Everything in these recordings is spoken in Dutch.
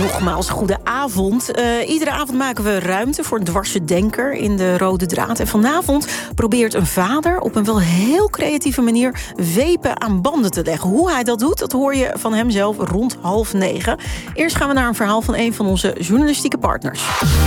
Nogmaals, goede avond. Iedere avond maken we ruimte voor een dwarse denker in de Rode Draad. En vanavond probeert een vader op een wel heel creatieve manier wepen aan banden te leggen. Hoe hij dat doet, dat hoor je van hem zelf rond 8:30. Eerst gaan we naar een verhaal van een van onze journalistieke partners.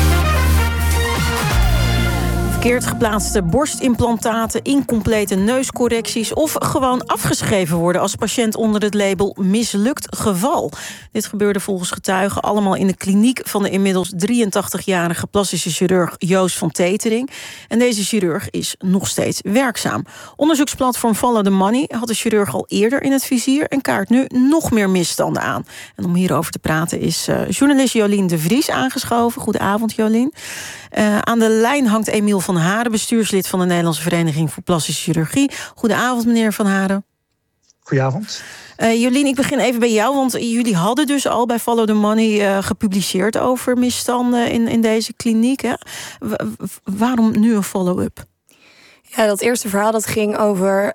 Verkeerd geplaatste borstimplantaten, incomplete neuscorrecties of gewoon afgeschreven worden als patiënt onder het label mislukt geval. Dit gebeurde volgens getuigen allemaal in de kliniek van de inmiddels 83-jarige plastische chirurg Joost van Tetering. En deze chirurg is nog steeds werkzaam. Onderzoeksplatform Follow the Money had de chirurg al eerder in het vizier en kaart nu nog meer misstanden aan. En om hierover te praten is journalist Jolien de Vries aangeschoven. Goedenavond, Jolien. Aan de lijn hangt Emiel van Haren, bestuurslid van de Nederlandse Vereniging voor Plastische Chirurgie. Goedenavond, meneer Van Haren. Goedenavond. Jolien, ik begin even bij jou, want jullie hadden dus al bij Follow the Money gepubliceerd over misstanden in deze kliniek. Hè? Waarom nu een follow-up? Ja, dat eerste verhaal dat ging over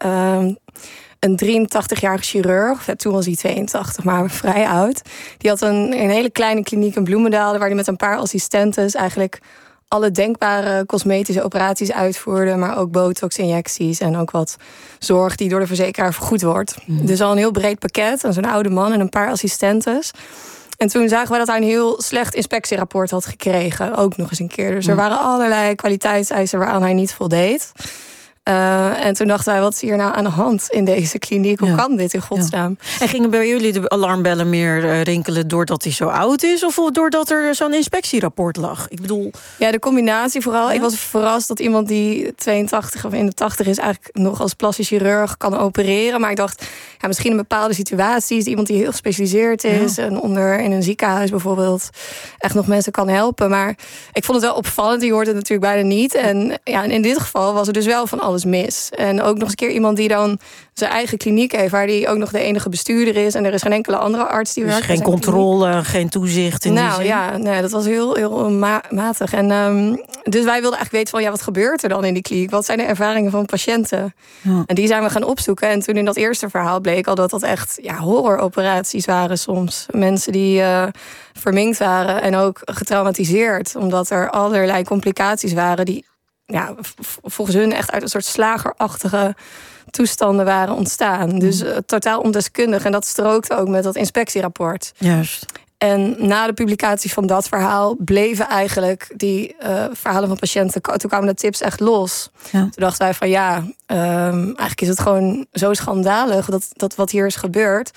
een 83-jarige chirurg. Toen was hij 82, maar vrij oud. Die had een hele kleine kliniek in Bloemendaal, waar hij met een paar assistentes eigenlijk alle denkbare cosmetische operaties uitvoerde, maar ook botox-injecties en ook wat zorg die door de verzekeraar vergoed wordt. Dus al een heel breed pakket. En zo'n oude man en een paar assistentes. En toen zagen we dat hij een heel slecht inspectierapport had gekregen. Ook nog eens een keer. Dus er waren allerlei kwaliteitseisen waaraan hij niet voldeed. En toen dachten wij, wat is hier nou aan de hand in deze kliniek? Hoe kan dit in godsnaam? Ja. En gingen bij jullie de alarmbellen meer rinkelen doordat hij zo oud is, of doordat er zo'n inspectierapport lag? Ik bedoel, ja, de combinatie vooral. Ja? Ik was verrast dat iemand die 82 of in de 80 is eigenlijk nog als plastisch chirurg kan opereren. Maar ik dacht, ja, misschien in bepaalde situaties, iemand die heel gespecialiseerd is en in een ziekenhuis bijvoorbeeld echt nog mensen kan helpen. Maar ik vond het wel opvallend. Je hoort het natuurlijk bijna niet. En ja, in dit geval was er dus wel van alles mis. En ook nog eens een keer iemand die dan zijn eigen kliniek heeft, waar die ook nog de enige bestuurder is. En er is geen enkele andere arts die werkt. Dus geen controle, geen toezicht in die zin? Ja, nee, dat was heel matig. En dus wij wilden eigenlijk weten van, ja, wat gebeurt er dan in die kliniek? Wat zijn de ervaringen van patiënten? Ja. En die zijn we gaan opzoeken. En toen in dat eerste verhaal bleek al dat echt horroroperaties waren soms. Mensen die verminkt waren en ook getraumatiseerd, omdat er allerlei complicaties waren die volgens hun echt uit een soort slagerachtige toestanden waren ontstaan. Dus totaal ondeskundig. En dat strookte ook met dat inspectierapport. Juist. En na de publicatie van dat verhaal bleven eigenlijk die verhalen van patiënten. Toen kwamen de tips echt los. Ja. Toen dachten wij van eigenlijk is het gewoon zo schandalig dat wat hier is gebeurd.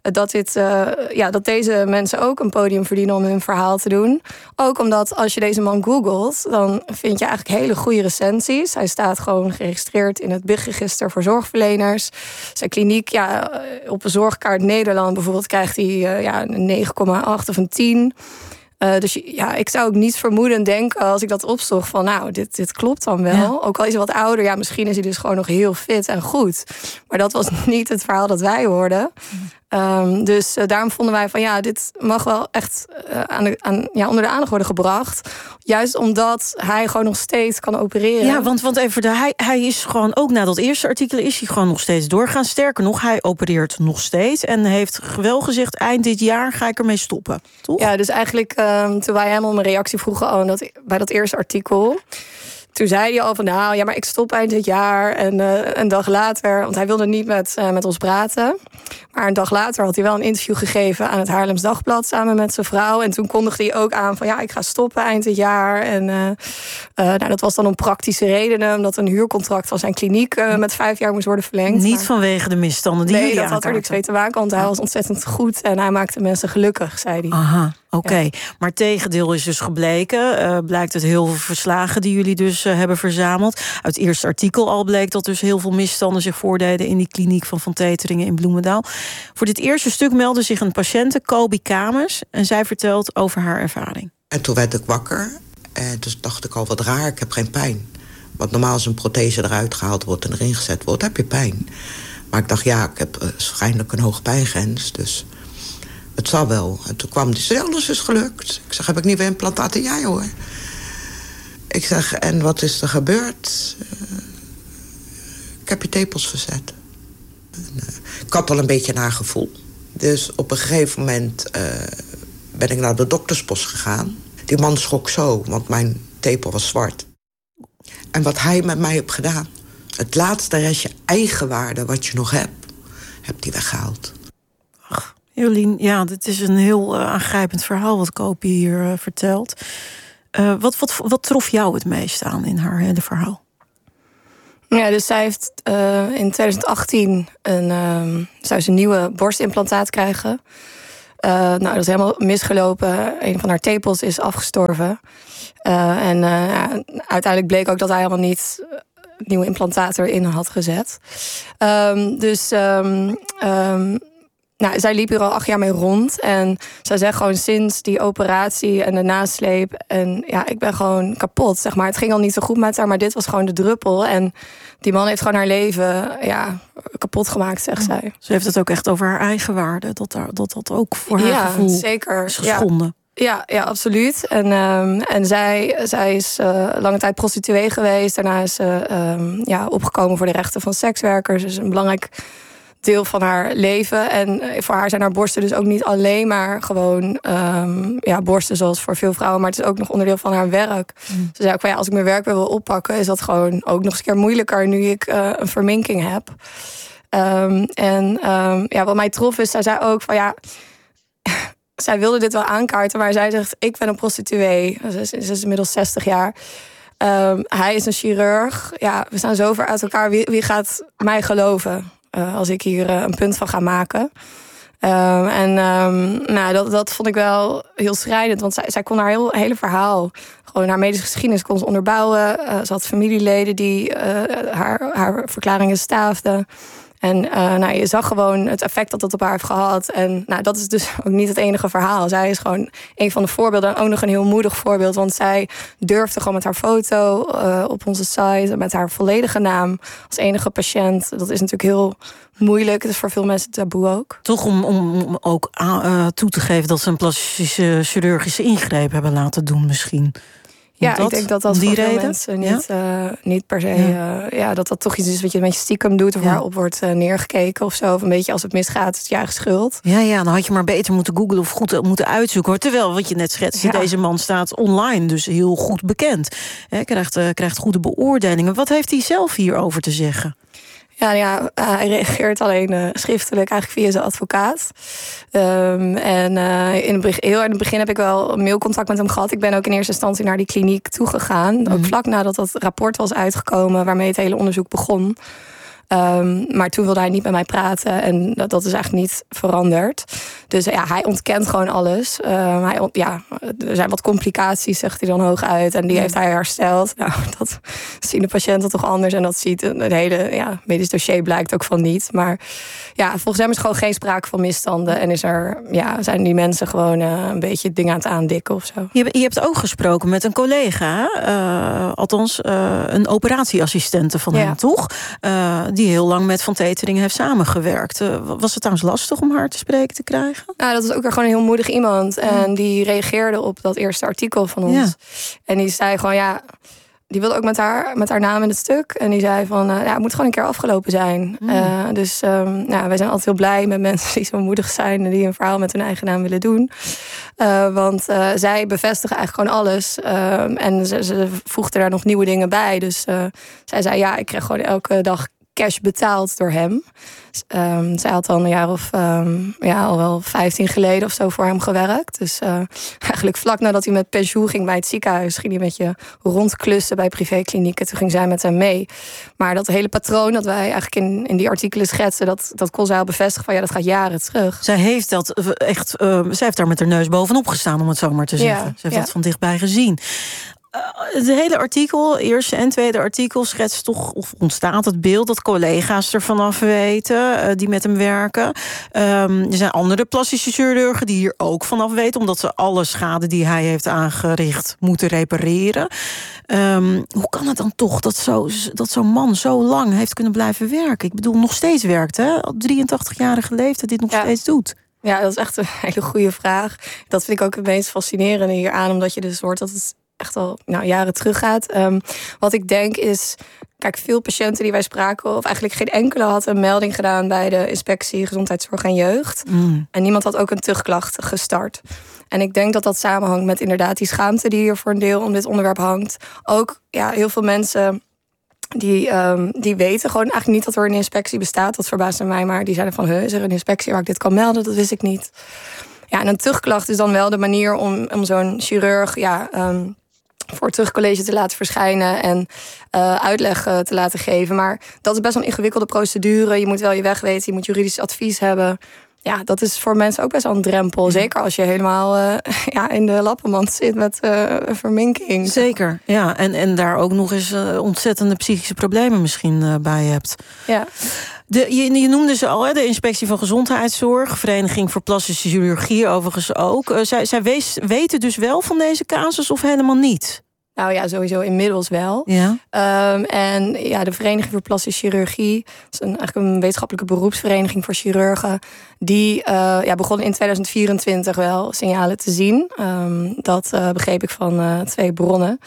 Dat deze mensen ook een podium verdienen om hun verhaal te doen. Ook omdat als je deze man googelt, dan vind je eigenlijk hele goede recensies. Hij staat gewoon geregistreerd in het BIG-register voor zorgverleners. Zijn kliniek, op een zorgkaart Nederland bijvoorbeeld, krijgt hij een 9,8 of een 10. Dus ik zou ook niet vermoedend denken als ik dat opzocht van dit klopt dan wel. Ja. Ook al is hij wat ouder, misschien is hij dus gewoon nog heel fit en goed. Maar dat was niet het verhaal dat wij hoorden. Dus daarom vonden wij van dit mag wel echt onder de aandacht worden gebracht. Juist omdat hij gewoon nog steeds kan opereren. Ja, want even hij is gewoon ook na dat eerste artikel is hij gewoon nog steeds doorgaan. Sterker nog, hij opereert nog steeds en heeft wel gezegd eind dit jaar ga ik ermee stoppen. Toch? Ja, dus eigenlijk toen wij hem om een reactie vroegen bij dat eerste artikel. Toen zei hij al van maar ik stop eind dit jaar. En een dag later, want hij wilde niet met ons praten. Maar een dag later had hij wel een interview gegeven aan het Haarlems Dagblad samen met zijn vrouw. En toen kondigde hij ook aan van ik ga stoppen eind dit jaar. En dat was dan om praktische redenen, omdat een huurcontract van zijn kliniek met 5 jaar moest worden verlengd. Niet vanwege de misstanden die jullie dat had er niks mee te maken, want hij was ontzettend goed en hij maakte mensen gelukkig, zei hij. Aha. Oké, maar het tegendeel is dus gebleken. Blijkt uit heel veel verslagen die jullie dus hebben verzameld. Uit het eerste artikel al bleek dat dus heel veel misstanden zich voordeden in die kliniek van Teteringen in Bloemendaal. Voor dit eerste stuk meldde zich een patiënte, Kobi Kamers, en zij vertelt over haar ervaring. En toen werd ik wakker en dus dacht ik al wat raar, ik heb geen pijn. Want normaal als een prothese eruit gehaald wordt en erin gezet wordt, heb je pijn. Maar ik dacht ik heb waarschijnlijk een hoge pijngrens, dus het zal wel. En toen kwam die zei, alles is gelukt. Ik zeg, heb ik nieuwe implantaten? Ja hoor. Ik zeg, en wat is er gebeurd? Ik heb je tepels verzet. Ik had al een beetje nagevoel. Dus op een gegeven moment ben ik naar de dokterspost gegaan. Die man schrok zo, want mijn tepel was zwart. En wat hij met mij heeft gedaan... het laatste restje eigenwaarde wat je nog hebt... hebt hij weggehaald. Ach, Jolien, ja, dit is een heel aangrijpend verhaal... wat Kopie hier vertelt. Wat trof jou het meest aan in haar hele verhaal? Ja, dus zij heeft in 2018 een nieuwe borstimplantaat krijgen. Dat is helemaal misgelopen. Een van haar tepels is afgestorven. Uiteindelijk bleek ook dat hij helemaal niet een nieuwe implantaat erin had gezet. Zij liep hier al 8 jaar mee rond. En zij zegt gewoon sinds die operatie en de nasleep... en ja, ik ben gewoon kapot, zeg maar. Het ging al niet zo goed met haar, maar dit was gewoon de druppel. En die man heeft gewoon haar leven kapot gemaakt, zegt zij. Ze heeft het ook echt over haar eigen waarde. Dat ook voor haar gevoel zeker. Is geschonden. Ja, absoluut. En zij is lange tijd prostituee geweest. Daarna is ze opgekomen voor de rechten van sekswerkers. Dus een belangrijk deel van haar leven. En voor haar zijn haar borsten dus ook niet alleen maar gewoon borsten zoals voor veel vrouwen, maar het is ook nog onderdeel van haar werk. Ze zei ook van als ik mijn werk weer wil oppakken, is dat gewoon ook nog eens een keer moeilijker nu ik een verminking heb. Wat mij trof is, zij zei ook van zij wilde dit wel aankaarten, maar zij zegt, ik ben een prostituee. Ze is inmiddels 60 jaar. Hij is een chirurg. Ja, we staan zo ver uit elkaar. Wie gaat mij geloven als ik hier een punt van ga maken? Dat vond ik wel heel schrijnend. Want zij kon haar hele verhaal, gewoon haar medische geschiedenis, kon ze onderbouwen. Ze had familieleden die haar verklaringen staafden. En je zag gewoon het effect dat op haar heeft gehad. En dat is dus ook niet het enige verhaal. Zij is gewoon een van de voorbeelden. En ook nog een heel moedig voorbeeld. Want zij durfde gewoon met haar foto op onze site, met haar volledige naam als enige patiënt. Dat is natuurlijk heel moeilijk. Het is voor veel mensen taboe ook. Toch om ook toe te geven dat ze een plastische chirurgische ingreep hebben laten doen misschien. Ik denk dat voor veel mensen niet per se... dat toch iets is wat je een beetje stiekem doet, of waarop wordt neergekeken of zo. Of een beetje als het misgaat, is het je eigen schuld. Ja, dan had je maar beter moeten googlen of goed moeten uitzoeken. Hoor. Terwijl, wat je net schetst, deze man staat online, dus heel goed bekend. Krijgt goede beoordelingen. Wat heeft hij zelf hierover te zeggen? Hij reageert alleen schriftelijk, eigenlijk via zijn advocaat. In het begin heb ik wel mailcontact met hem gehad. Ik ben ook in eerste instantie naar die kliniek toegegaan. Ook vlak nadat dat rapport was uitgekomen waarmee het hele onderzoek begon. Maar toen wilde hij niet met mij praten. En dat is eigenlijk niet veranderd. Dus hij ontkent gewoon alles. Er zijn wat complicaties, zegt hij dan hooguit. En die heeft hij hersteld. Nou, dat zien de patiënten toch anders. En dat ziet het hele medisch dossier blijkt ook van niet. Maar volgens hem is er gewoon geen sprake van misstanden. En zijn die mensen gewoon een beetje dingen aan het aandikken of zo. Je hebt ook gesproken met een collega. Althans, een operatieassistente van hem, toch? Die heel lang met Van Tetering heeft samengewerkt. Was het trouwens lastig om haar te spreken te krijgen? Dat was ook weer gewoon een heel moedig iemand. En die reageerde op dat eerste artikel van ons. Ja. En die zei gewoon, die wilde ook met haar naam in het stuk. En die zei van, het moet gewoon een keer afgelopen zijn. Wij zijn altijd heel blij met mensen die zo moedig zijn en die een verhaal met hun eigen naam willen doen. Want zij bevestigen eigenlijk gewoon alles. En ze voegden daar nog nieuwe dingen bij. Dus zij zei, ik kreeg gewoon elke dag cash betaald door hem. Zij had al een jaar of al wel 15 geleden of zo voor hem gewerkt. Dus eigenlijk vlak nadat hij met pensioen ging bij het ziekenhuis, ging hij met je rondklussen bij privéklinieken. Toen ging zij met hem mee. Maar dat hele patroon dat wij eigenlijk in die artikelen schetsen, dat kon zij al bevestigen van dat gaat jaren terug. Zij heeft dat echt, zij heeft daar met haar neus bovenop gestaan, om het zo maar te zeggen. Ze heeft dat van dichtbij gezien. Het hele artikel, eerste en tweede artikel, schetst toch of ontstaat het beeld dat collega's er vanaf weten die met hem werken. Er zijn andere plastische chirurgen die hier ook vanaf weten, omdat ze alle schade die hij heeft aangericht moeten repareren. Hoe kan het dan toch dat zo'n man zo lang heeft kunnen blijven werken? Ik bedoel, nog steeds werkt, hè? 83-jarige leeftijd dit nog steeds doet. Ja, dat is echt een hele goede vraag. Dat vind ik ook het meest fascinerende hieraan, omdat je dus hoort dat het echt al jaren teruggaat. Wat ik denk is, kijk, veel patiënten die wij spraken, of eigenlijk geen enkele had een melding gedaan bij de inspectie Gezondheidszorg en Jeugd. En niemand had ook een tuchtklacht gestart. En ik denk dat dat samenhangt met inderdaad die schaamte die hier voor een deel om dit onderwerp hangt. Ook heel veel mensen die weten gewoon eigenlijk niet dat er een inspectie bestaat. Dat verbaasde mij, maar die zeiden van, is er een inspectie waar ik dit kan melden? Dat wist ik niet. Ja, en een tuchtklacht is dan wel de manier om zo'n chirurg voor het terugcollege te laten verschijnen en uitleg te laten geven. Maar dat is best wel een ingewikkelde procedure. Je moet wel je weg weten, je moet juridisch advies hebben. Ja, dat is voor mensen ook best wel een drempel. Zeker als je helemaal in de lappenmand zit met verminking. Zeker, ja. En daar ook nog eens ontzettende psychische problemen misschien bij hebt. Ja. Je noemde ze al, de Inspectie van Gezondheidszorg, Vereniging voor Plastische Chirurgie overigens ook. Zij weten dus wel van deze casus of helemaal niet? Nou ja, sowieso inmiddels wel. Ja. En de Vereniging voor Plastische Chirurgie, dat is eigenlijk een wetenschappelijke beroepsvereniging voor chirurgen, die begon in 2024 wel signalen te zien. Dat begreep ik van 2 bronnen.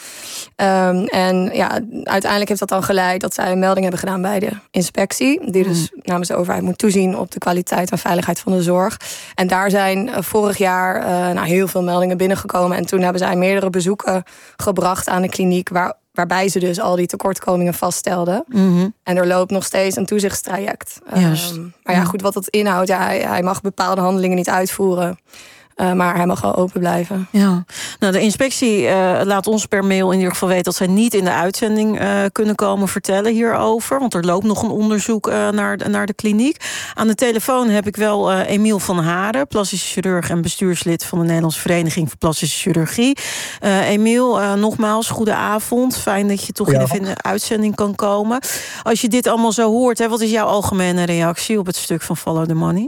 Uiteindelijk heeft dat dan geleid dat zij een melding hebben gedaan bij de inspectie, die dus namens de overheid moet toezien op de kwaliteit en veiligheid van de zorg. En daar zijn vorig jaar heel veel meldingen binnengekomen. En toen hebben zij meerdere bezoeken gebracht aan de kliniek, waarbij ze dus al die tekortkomingen vaststelden. En er loopt nog steeds een toezichtstraject. Maar goed, wat dat inhoudt, hij mag bepaalde handelingen niet uitvoeren. Maar hij mag wel open blijven. Ja. Nou, de inspectie laat ons per mail in ieder geval weten dat zij niet in de uitzending kunnen komen vertellen hierover. Want er loopt nog een onderzoek naar de kliniek. Aan de telefoon heb ik wel Emiel van Haren, plastisch chirurg en bestuurslid van de Nederlandse Vereniging voor Plastische Chirurgie. Emiel, nogmaals, goedenavond. Fijn dat je toch even in de uitzending kan komen. Als je dit allemaal zo hoort, wat is jouw algemene reactie op het stuk van Follow the Money?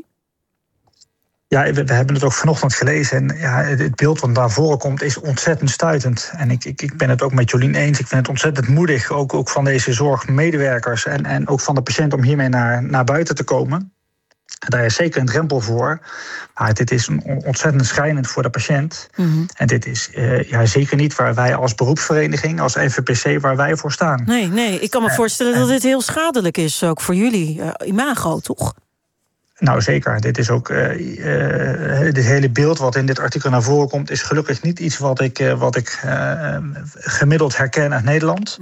Ja, we hebben het ook vanochtend gelezen. En het beeld wat naar voren komt is ontzettend stuitend. En ik ben het ook met Jolien eens. Ik vind het ontzettend moedig, ook van deze zorgmedewerkers en ook van de patiënt om hiermee naar buiten te komen. Daar is zeker een drempel voor. Maar dit is ontzettend schrijnend voor de patiënt. En dit is zeker niet waar wij als beroepsvereniging, als NVPC, waar wij voor staan. Nee, ik kan me voorstellen dat dit heel schadelijk is, ook voor jullie imago, toch? Nou, zeker. Dit is ook dit hele beeld wat in dit artikel naar voren komt, is gelukkig niet iets wat ik gemiddeld herken uit Nederland.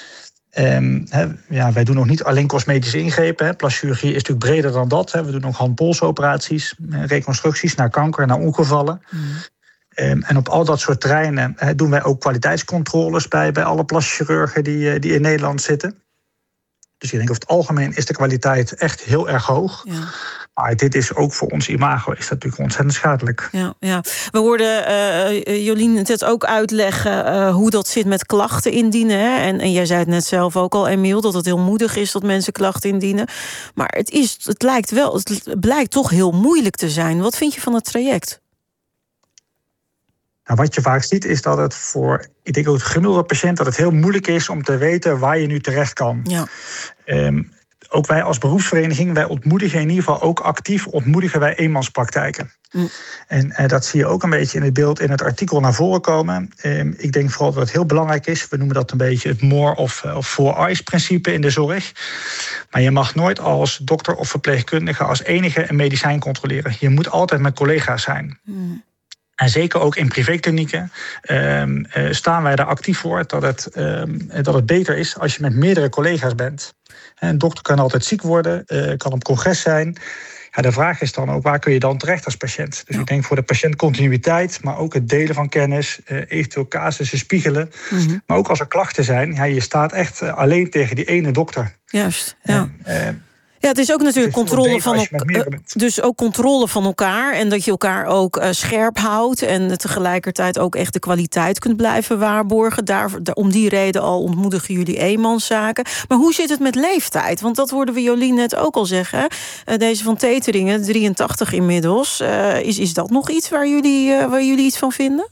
Wij doen nog niet alleen cosmetische ingrepen. Plaschirurgie is natuurlijk breder dan dat. We doen ook hand-polsoperaties, reconstructies naar kanker, naar ongevallen. En op al dat soort terreinen doen wij ook kwaliteitscontroles bij alle plaschirurgen die in Nederland zitten. Dus ik denk over het algemeen is de kwaliteit echt heel erg hoog. Ja. Maar dit is ook voor ons imago is dat natuurlijk ontzettend schadelijk. Ja. We hoorden Jolien het ook uitleggen hoe dat zit met klachten indienen. Hè? En jij zei het net zelf ook al, Emiel, dat het heel moedig is dat mensen klachten indienen. Maar het blijkt toch heel moeilijk te zijn. Wat vind je van het traject? Nou, wat je vaak ziet is dat het voor, ik denk ook de gemiddelde patiënt, dat het heel moeilijk is om te weten waar je nu terecht kan. Ja. Ook wij als beroepsvereniging, wij ontmoedigen in ieder geval ook actief eenmanspraktijken. En dat zie je ook een beetje in het beeld in het artikel naar voren komen. Ik denk vooral dat het heel belangrijk is, we noemen dat een beetje het more of four eyes principe in de zorg. Maar je mag nooit als dokter of verpleegkundige als enige een medicijn controleren. Je moet altijd met collega's zijn. En zeker ook in privéklinieken staan wij daar actief voor dat het beter is als je met meerdere collega's bent. Een dokter kan altijd ziek worden, kan op congres zijn. Ja, de vraag is dan ook, waar kun je dan terecht als patiënt? Dus ik denk voor de patiënt continuïteit, maar ook het delen van kennis, eventueel casussen spiegelen. Maar ook als er klachten zijn, je staat echt alleen tegen die ene dokter. Juist, ja. Ja, het is ook natuurlijk controle van elkaar. En dat je elkaar ook scherp houdt. En tegelijkertijd ook echt de kwaliteit kunt blijven waarborgen. Om die reden al ontmoedigen jullie eenmanszaken. Maar hoe zit het met leeftijd? Want dat hoorden we Jolien net ook al zeggen. Deze van Teteringen, 83 inmiddels. Is dat nog iets waar jullie iets van vinden?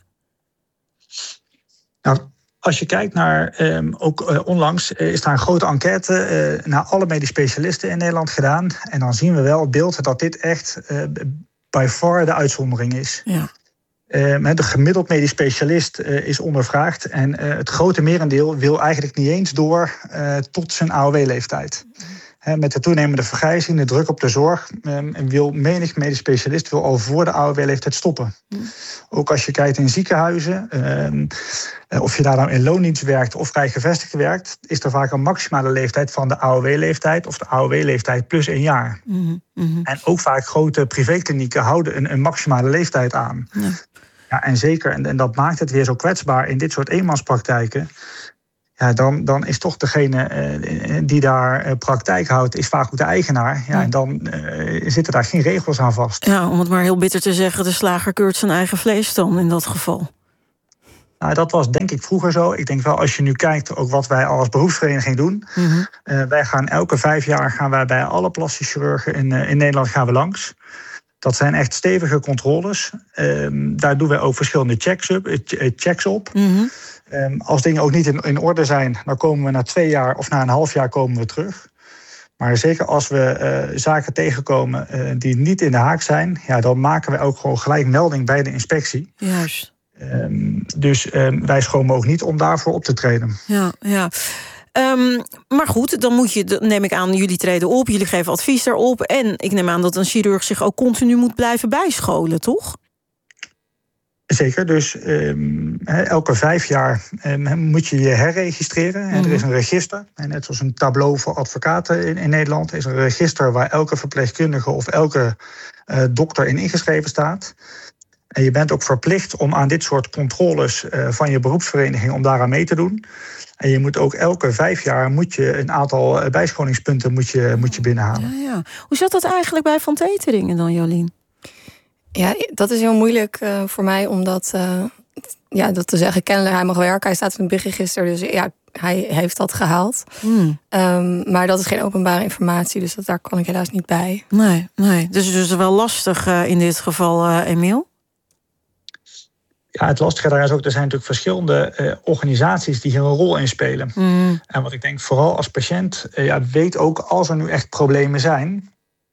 Nou, als je kijkt naar, onlangs is daar een grote enquête naar alle medisch specialisten in Nederland gedaan. En dan zien we wel het beeld dat dit echt by far de uitzondering is. Ja. De gemiddeld medisch specialist is ondervraagd. En het grote merendeel wil eigenlijk niet eens door tot zijn AOW-leeftijd. Met de toenemende vergrijzing, de druk op de zorg, wil menig medisch specialist al voor de AOW-leeftijd stoppen. Ook als je kijkt in ziekenhuizen, of je daar nou in loondienst werkt of vrij gevestigd werkt, is er vaak een maximale leeftijd van de AOW-leeftijd of de AOW-leeftijd plus 1 jaar. En ook vaak grote privéklinieken houden een maximale leeftijd aan. Ja, en zeker, en dat maakt het weer zo kwetsbaar in dit soort eenmanspraktijken. Ja, dan is toch degene die daar praktijk houdt, is vaak ook de eigenaar. Ja, en dan zitten daar geen regels aan vast. Ja, om het maar heel bitter te zeggen, de slager keurt zijn eigen vlees dan in dat geval. Nou, dat was denk ik vroeger zo. Ik denk wel, als je nu kijkt ook wat wij als beroepsvereniging doen. Wij gaan elke 5 jaar bij alle plastisch chirurgen in Nederland gaan we langs. Dat zijn echt stevige controles. Daar doen wij ook verschillende checks op. Als dingen ook niet in orde zijn, dan komen we na 2 jaar of na een half jaar komen we terug. Maar zeker als we zaken tegenkomen die niet in de haak zijn, ja, dan maken we ook gewoon gelijk melding bij de inspectie. Juist. Dus wij schromen ook niet om daarvoor op te treden. Ja. Maar goed, dan neem ik aan, jullie treden op, jullie geven advies daarop. En ik neem aan dat een chirurg zich ook continu moet blijven bijscholen, toch? Zeker, dus elke 5 jaar moet je je herregistreren. Er is een register, net zoals een tableau voor advocaten in Nederland. Er is een register waar elke verpleegkundige of elke dokter in ingeschreven staat. En je bent ook verplicht om aan dit soort controles van je beroepsvereniging om daaraan mee te doen. En je moet ook elke 5 jaar een aantal bijscholingspunten moet je binnenhalen. Ja. Hoe zat dat eigenlijk bij Van Teteringen dan, Jolien? Ja, dat is heel moeilijk voor mij om dat te zeggen. Kennelijk, hij mag werken, hij staat in het BIG-register, dus ja, hij heeft dat gehaald. Maar dat is geen openbare informatie, dus daar kan ik helaas niet bij. Nee. Dus het is wel lastig in dit geval, Emiel? Ja, het lastige daar is ook, er zijn natuurlijk verschillende organisaties die hier een rol in spelen. En wat ik denk, vooral als patiënt, weet ook als er nu echt problemen zijn.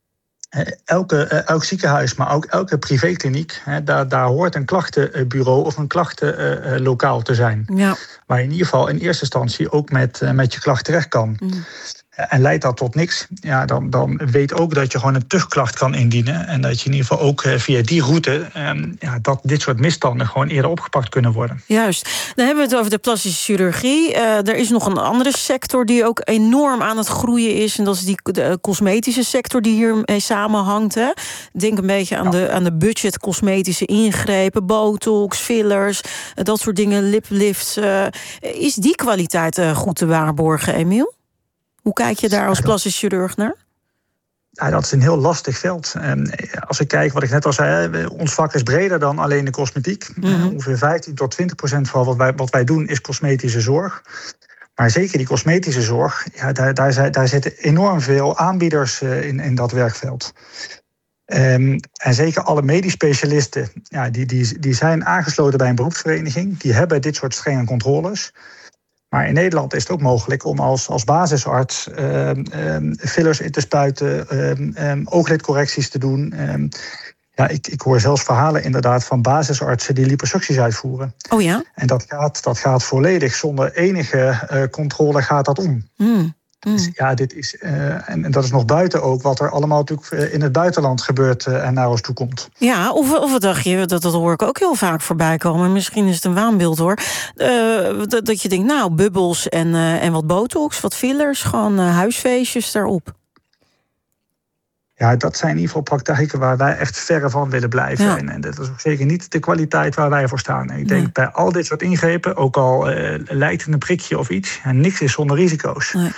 Elk ziekenhuis, maar ook elke privékliniek, daar hoort een klachtenbureau of een klachtenlokaal te zijn. Ja. Waar je in ieder geval in eerste instantie ook met je klacht terecht kan. En leidt dat tot niks, ja, dan weet ook dat je gewoon een terugklacht kan indienen. En dat je in ieder geval ook via die route dat dit soort misstanden gewoon eerder opgepakt kunnen worden. Juist. Dan hebben we het over de plastische chirurgie. Er is nog een andere sector die ook enorm aan het groeien is. En dat is de cosmetische sector die hiermee samenhangt. Hè? Denk een beetje aan de budget cosmetische ingrepen, botox, fillers, dat soort dingen, liplifts. Is die kwaliteit goed te waarborgen, Emiel? Hoe kijk je daar als plastisch chirurg naar? Ja, dat is een heel lastig veld. Als ik kijk, wat ik net al zei, ons vak is breder dan alleen de cosmetiek. Ongeveer 15-20% van wat wij doen is cosmetische zorg. Maar zeker die cosmetische zorg, ja, daar zitten enorm veel aanbieders in dat werkveld. En zeker alle medisch specialisten, ja, die zijn aangesloten bij een beroepsvereniging. Die hebben dit soort strenge controles. Maar in Nederland is het ook mogelijk om als basisarts fillers in te spuiten, ooglidcorrecties te doen. Ik hoor zelfs verhalen inderdaad van basisartsen die liposucties uitvoeren. Oh ja? En dat gaat volledig zonder enige controle gaat dat om. Dus ja, dit is, en dat is nog buiten ook wat er allemaal natuurlijk in het buitenland gebeurt en naar ons toe komt. Ja, of wat dacht je, dat hoor ik ook heel vaak voorbij komen. Misschien is het een waanbeeld hoor. Dat je denkt, nou, bubbels en wat botox, wat fillers, gewoon huisfeestjes daarop. Ja, dat zijn in ieder geval praktijken waar wij echt verre van willen blijven. Ja. En dat is ook zeker niet de kwaliteit waar wij voor staan. En ik denk bij al dit soort ingrepen, ook al lijkt het een prikje of iets, en niks is zonder risico's. Nee.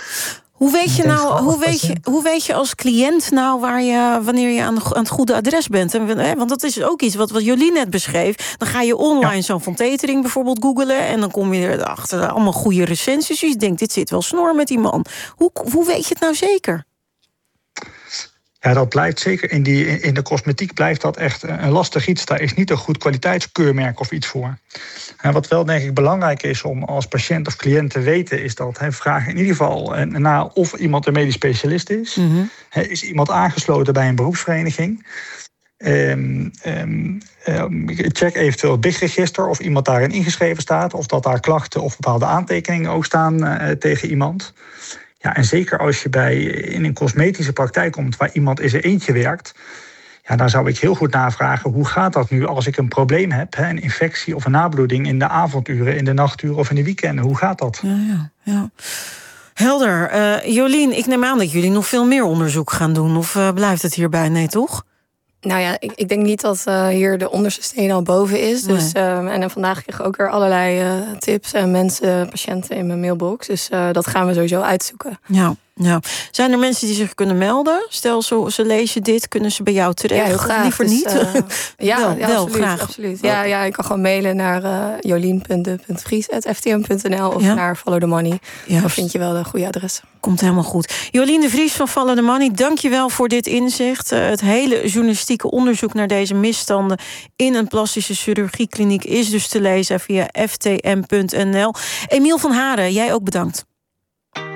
Hoe weet je als cliënt nou wanneer je aan het goede adres bent? Want dat is ook iets wat Jolien net beschreef. Dan ga je online zo'n Van Tetering bijvoorbeeld googlen en dan kom je erachter allemaal goede recensies. Dus je denkt, dit zit wel snor met die man. Hoe weet je het nou zeker? Ja, dat blijft zeker in de cosmetiek blijft dat echt een lastig iets. Daar is niet een goed kwaliteitskeurmerk of iets voor. En wat wel denk ik belangrijk is om als patiënt of cliënt te weten, is dat vraag in ieder geval naar of iemand een medisch specialist is. Is iemand aangesloten bij een beroepsvereniging? Check eventueel het BIG-register of iemand daarin ingeschreven staat, of dat daar klachten of bepaalde aantekeningen ook staan tegen iemand. Ja, en zeker als je in een cosmetische praktijk komt waar iemand in zijn eentje werkt, ja, dan zou ik heel goed navragen, hoe gaat dat nu als ik een probleem heb, een infectie of een nabloeding in de avonduren, in de nachturen of in de weekenden? Hoe gaat dat? Ja. Helder. Jolien, ik neem aan dat jullie nog veel meer onderzoek gaan doen, of blijft het hierbij? Nee, toch? Nou ja, ik denk niet dat hier de onderste steen al boven is. Nee. Dus, en vandaag kreeg ik ook weer allerlei tips en patiënten in mijn mailbox. Dus dat gaan we sowieso uitzoeken. Ja. Zijn er mensen die zich kunnen melden? Stel, ze lezen dit, kunnen ze bij jou terecht? Ja, heel graag. Liever dus, niet? wel, absoluut, graag. Absoluut. Ja, je kan gewoon mailen naar jolien.de.vries@ftm.nl of naar Follow the Money. Juist. Dan vind je wel de goede adressen. Komt helemaal goed. Jolien de Vries van Follow the Money, dank je wel voor dit inzicht. Het hele journalistieke onderzoek naar deze misstanden in een plastische chirurgiekliniek is dus te lezen via ftm.nl. Emiel van Haren, jij ook bedankt.